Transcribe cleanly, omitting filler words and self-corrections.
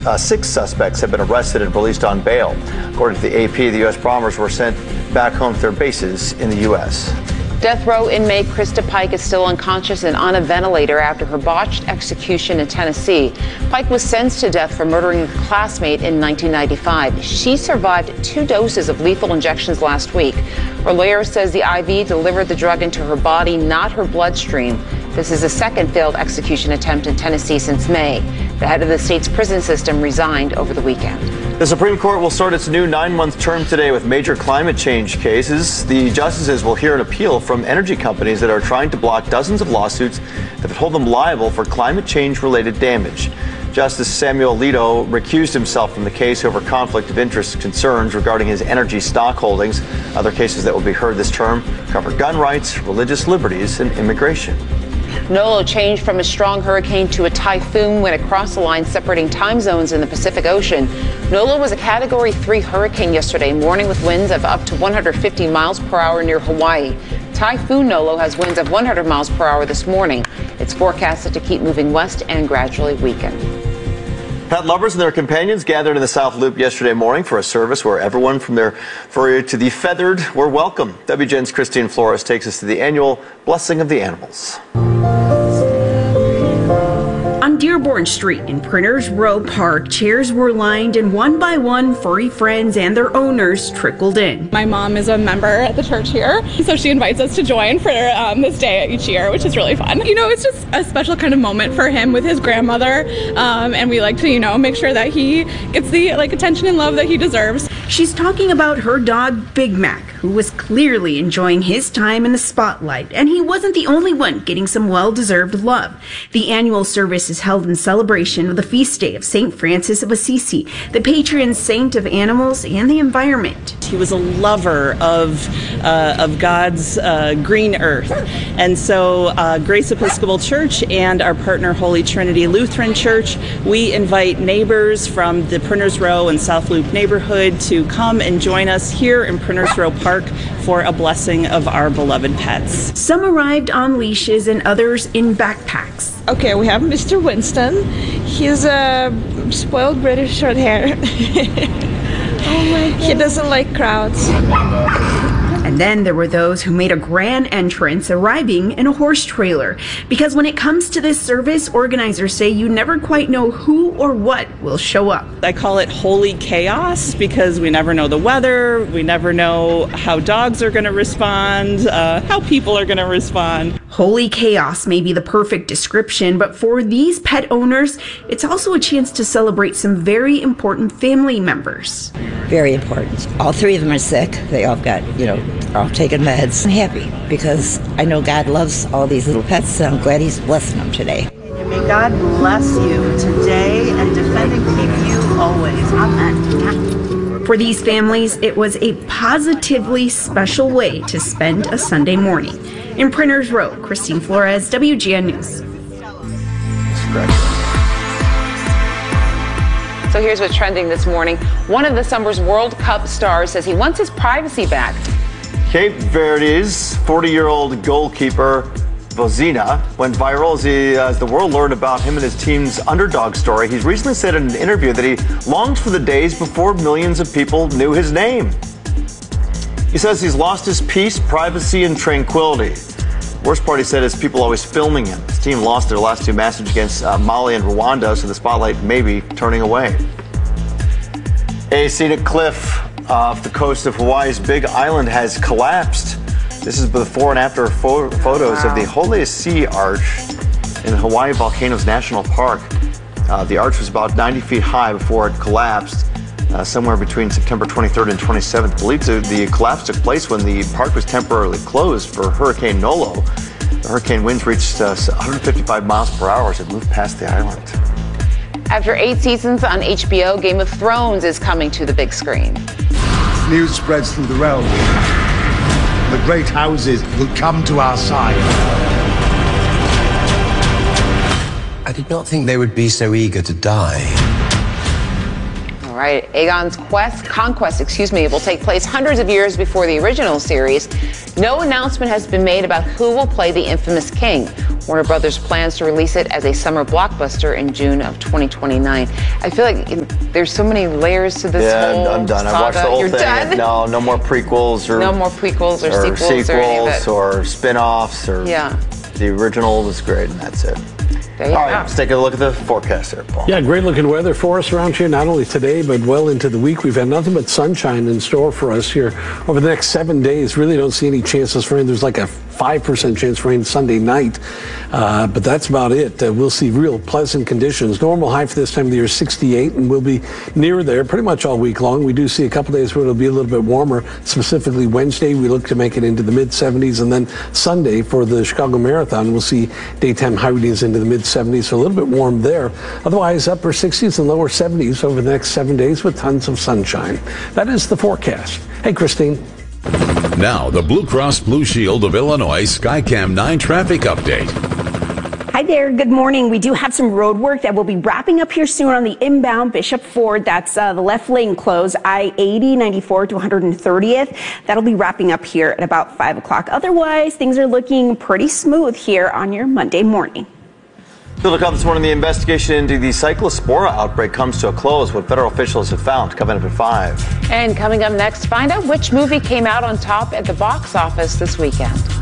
6 suspects have been arrested and released on bail. According to the AP, the U.S. bombers were sent back home to their bases in the U.S. Death row inmate Krista Pike is still unconscious and on a ventilator after her botched execution in Tennessee. Pike was sentenced to death for murdering a classmate in 1995. She survived 2 doses of lethal injections last week. Her lawyer says the IV delivered the drug into her body, not her bloodstream. This is the second failed execution attempt in Tennessee since May. The head of the state's prison system resigned over the weekend. The Supreme Court will start its new 9-month term today with major climate change cases. The justices will hear an appeal from energy companies that are trying to block dozens of lawsuits that would hold them liable for climate change-related damage. Justice Samuel Alito recused himself from the case over conflict of interest concerns regarding his energy stock holdings. Other cases that will be heard this term cover gun rights, religious liberties, and immigration. Nolo changed from a strong hurricane to a typhoon when it crossed the line separating time zones in the Pacific Ocean. Nolo was a Category 3 hurricane yesterday morning with winds of up to 150 miles per hour near Hawaii. Typhoon Nolo has winds of 100 miles per hour this morning. It's forecasted to keep moving west and gradually weaken. Pet lovers and their companions gathered in the South Loop yesterday morning for a service where everyone from their furry to the feathered were welcome. WGN's Christine Flores takes us to the annual Blessing of the Animals. On Dearborn Street in Printers Row Park, chairs were lined and one by one furry friends and their owners trickled in. My mom is a member at the church here, so she invites us to join for this day each year, which is really fun. You know, it's just a special kind of moment for him with his grandmother, and we like to, you know, make sure that he gets the attention and love that he deserves. She's talking about her dog, Big Mac, who was clearly enjoying his time in the spotlight, and he wasn't the only one getting some well-deserved love. The annual service is held in celebration of the feast day of St. Francis of Assisi, the patron saint of animals and the environment. He was a lover of God's green earth, and so Grace Episcopal Church and our partner Holy Trinity Lutheran Church, we invite neighbors from the Printers Row and South Loop neighborhood to come and join us here in Printers Row Park for a blessing of our beloved pets. Some arrived on leashes and others in backpacks. Okay, we have Mr. Winston. He's a spoiled British short hair. Oh my God. He doesn't like crowds. And then there were those who made a grand entrance, arriving in a horse trailer. Because when it comes to this service, organizers say you never quite know who or what will show up. I call it holy chaos because we never know the weather, we never know how dogs are going to respond, how people are going to respond. Holy chaos may be the perfect description, but for these pet owners, it's also a chance to celebrate some very important family members. Very important. All 3 of them are sick. They all got, are all taking meds. I'm happy because I know God loves all these little pets, and I'm glad He's blessing them today. And may God bless you today and defend and keep you always. Amen. For these families, it was a positively special way to spend a Sunday morning. In Printers Row, Christine Flores, WGN News. So here's what's trending this morning. One of the summer's World Cup stars says he wants his privacy back. Cape Verde's 40-year-old goalkeeper Vozina went viral as the world learned about him and his team's underdog story. He's recently said in an interview that he longs for the days before millions of people knew his name. He says he's lost his peace, privacy, and tranquility. Worst part, he said, is people always filming him. His team lost their last 2 matches against Mali and Rwanda, so the spotlight may be turning away. A scenic cliff off the coast of Hawaii's Big Island has collapsed. This is before and after photos of the Holiest Sea Arch in Hawaii Volcanoes National Park. The arch was about 90 feet high before it collapsed. Somewhere between September 23rd and 27th. Believed the collapse took place when the park was temporarily closed for Hurricane Nolo. The hurricane winds reached 155 miles per hour as it moved past the island. After 8 seasons on HBO, Game of Thrones is coming to the big screen. News spreads through the realm. The great houses will come to our side. I did not think they would be so eager to die. All right. Aegon's conquest, will take place hundreds of years before the original series. No announcement has been made about who will play the infamous king. Warner Brothers plans to release it as a summer blockbuster in June of 2029. I feel like there's so many layers to this whole I'm done. saga. I watched the whole You're thing. Done? No more prequels or sequels or any of it. or spin-offs or the original was great and that's it. All right, let's take a look at the forecast there, Paul. Yeah, great looking weather for us around here, not only today, but well into the week. We've had nothing but sunshine in store for us here over the next 7 days. Really don't see any chances for rain. There's like a 5% chance for rain Sunday night, but that's about it. We'll see real pleasant conditions. Normal high for this time of the year is 68, and we'll be near there pretty much all week long. We do see a couple days where it'll be a little bit warmer, specifically Wednesday. We look to make it into the mid-70s, and then Sunday for the Chicago Marathon, we'll see daytime high readings into the mid-70s, so a little bit warm there. Otherwise, upper 60s and lower 70s over the next 7 days with tons of sunshine. That is the forecast. Hey, Christine. Now, the Blue Cross Blue Shield of Illinois Skycam 9 traffic update. Hi there. Good morning. We do have some road work that will be wrapping up here soon on the inbound Bishop Ford. That's the left lane close, I-80, 94 to 130th. That'll be wrapping up here at about 5 o'clock. Otherwise, things are looking pretty smooth here on your Monday morning. Still to come this morning, the investigation into the Cyclospora outbreak comes to a close. What federal officials have found, coming up at 5. And coming up next, find out which movie came out on top at the box office this weekend.